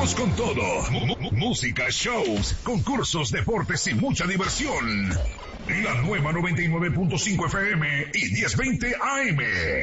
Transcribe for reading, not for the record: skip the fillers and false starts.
Vamos con todo. Música, shows, concursos, deportes y mucha diversión. La nueva 99.5 FM y 1020 AM.